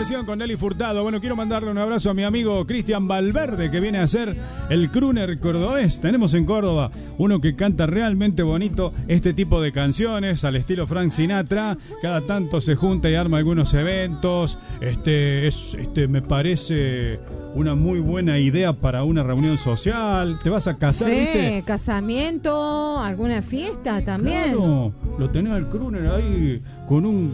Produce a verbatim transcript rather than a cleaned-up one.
comunicación con Nelly Furtado. Bueno, quiero mandarle un abrazo a mi amigo Cristian Valverde, que viene a ser el crooner cordobés. Tenemos en Córdoba uno que canta realmente bonito este tipo de canciones al estilo Frank Sinatra. Cada tanto se junta y arma algunos eventos. Este es, este me parece una muy buena idea para una reunión social. Te vas a casar, sí, ¿viste? Casamiento, alguna fiesta también. Claro, lo tenés al crooner ahí con un